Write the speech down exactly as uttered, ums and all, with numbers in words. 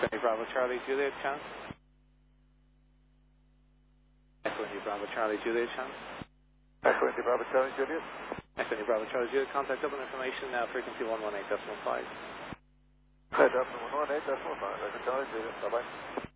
Indy Bravo Charlie Juliet chance. Echo Indy Bravo Charlie Juliet chance. Echo Indy Bravo Charlie Juliet. Echo Indy Bravo Charlie Juliet, contact Dublin information now, frequency one one eight point five. Dublin one one eight point five, Echo Charlie Juliet, bye bye.